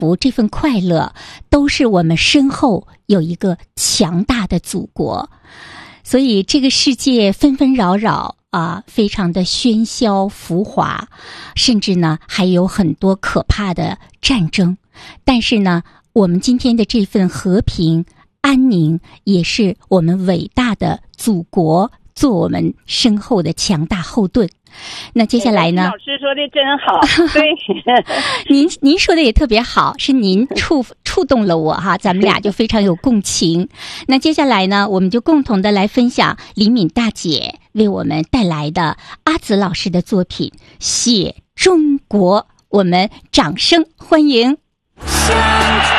福、这份快乐，都是我们身后有一个强大的祖国。所以这个世界纷纷扰扰啊，非常的喧嚣浮华，甚至呢还有很多可怕的战争。但是呢，我们今天的这份和平安宁，也是我们伟大的祖国做我们身后的强大后盾。那接下来呢？ 老师说的真好，对， 您说的也特别好，是您触动了我哈，咱们俩就非常有共情。那接下来呢，我们就共同的来分享李敏大姐为我们带来的阿紫老师的作品《写中国》，我们掌声欢迎。 向